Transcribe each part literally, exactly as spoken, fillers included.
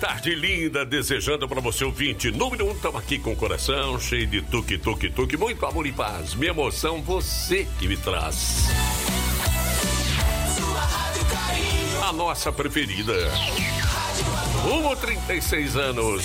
tarde linda, desejando para você ouvinte número um, estamos aqui com o coração cheio de tuque, tuque, tuque, muito amor e paz, minha emoção, você que me traz. Sua Rádio Carinho. A nossa preferida. Rumo trinta e seis anos.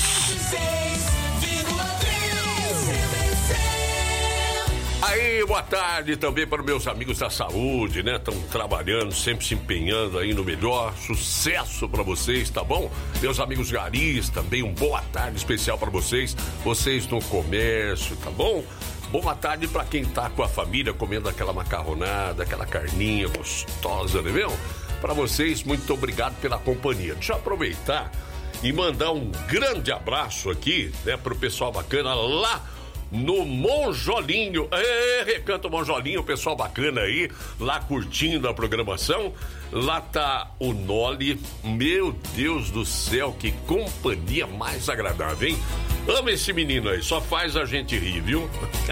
Aí, boa tarde também para meus amigos da saúde, né? Estão trabalhando, sempre se empenhando aí no melhor. Sucesso para vocês, tá bom? Meus amigos garis também, um boa tarde especial para vocês. Vocês no comércio, tá bom? Boa tarde para quem tá com a família comendo aquela macarronada, aquela carninha gostosa, né, meu? Para vocês, muito obrigado pela companhia. Deixa eu aproveitar e mandar um grande abraço aqui, né, pro pessoal bacana lá no Monjolinho. É, Recanto Monjolinho, pessoal bacana aí, lá curtindo a programação. Lá tá o Noli. Meu Deus do céu, que companhia mais agradável, hein? Ama esse menino aí, só faz a gente rir, viu?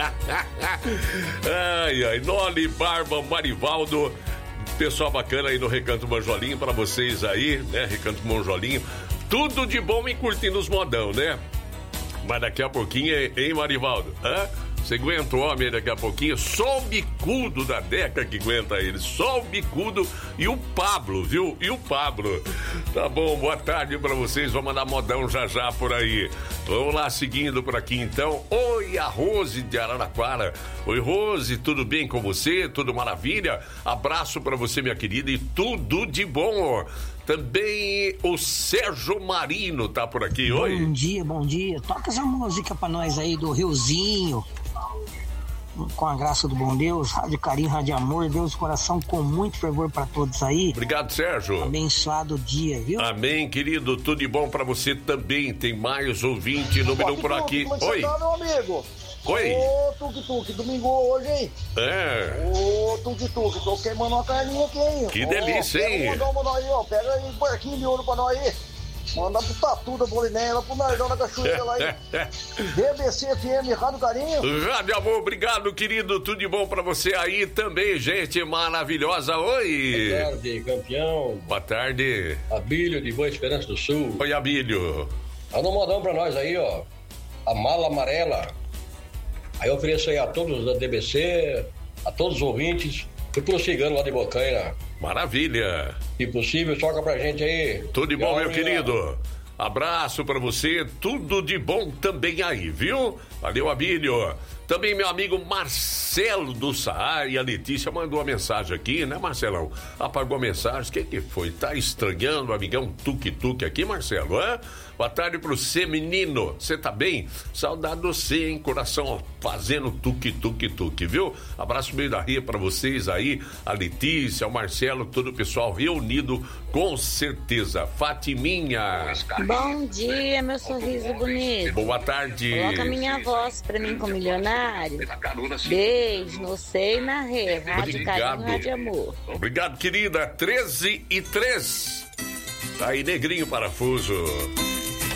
Ai, ai, Noli, Barba, Marivaldo, pessoal bacana aí no Recanto Monjolinho, pra vocês aí, né? Recanto Monjolinho, tudo de bom e curtindo os modão, né? Mas daqui a pouquinho, hein, Marivaldo? Hã? Você aguenta o homem daqui a pouquinho? Só o bicudo da Deca que aguenta ele. Só o bicudo e o Pablo, viu? E o Pablo. Tá bom, boa tarde pra vocês. Vamos mandar modão já já por aí. Vamos lá, seguindo por aqui então. Oi, a Rose de Araraquara. Oi, Rose, tudo bem com você? Tudo maravilha? Abraço pra você, minha querida, e tudo de bom. Também o Sérgio Marino tá por aqui. Oi. Bom dia, bom dia. Toca essa música pra nós aí do Riozinho. Com a graça do bom Deus, Rádio Carinho, Rádio Amor, Deus do coração com muito fervor pra todos aí. Obrigado, Sérgio. Abençoado dia, viu? Amém, querido. Tudo de bom pra você também. Tem mais ouvinte, número um por aqui. Como é que Oi. você tá, meu amigo? Oi. Ô, Tuk-Tuk, domingo hoje, hein? É. Ô, Tuk-Tuk, tô queimando uma carninha aqui, hein? Que Ô, delícia, pega hein? Um modão pra nós aí, ó. Pega aí um barquinho de ouro pra nós aí. Manda pro Tatu da Bolinéia, lá pro Nardão da Cachoeira lá aí. D B C F M, Rádio Carinho. Rádio Amor, obrigado, querido. Tudo de bom pra você aí também, gente maravilhosa. Oi. Boa tarde, campeão. Boa tarde. Abílio de Boa Esperança do Sul. Oi, Abílio. Manda um modão pra nós aí, ó. A mala amarela. Aí eu ofereço aí a todos da D B C, a todos os ouvintes e pro cigano lá de Bocaina. Maravilha. Se possível, toca pra gente aí. Tudo de bom, meu Minha... querido. Abraço pra você, tudo de bom também aí, viu? Valeu, Abílio. Também meu amigo Marcelo do Saara e a Letícia mandou uma mensagem aqui, né, Marcelão? Apagou a mensagem, o que que foi? Tá estranhando o amigão tuk-tuk aqui, Marcelo, hã? Boa tarde pro você, menino. Você tá bem? Saudade do você, hein? Coração ó, fazendo tuk-tuk-tuk, viu? Abraço meio da ria pra vocês aí, a Letícia, o Marcelo, todo o pessoal reunido, com certeza. Fatiminha. Bom dia, meu sorriso bonito. Boa tarde. Coloca minha voz pra mim com milionário. Beijo, no sei na rede. Rádio Carinho, Rádio Amor. Obrigado, querida. treze e três. Tá aí, Negrinho Parafuso.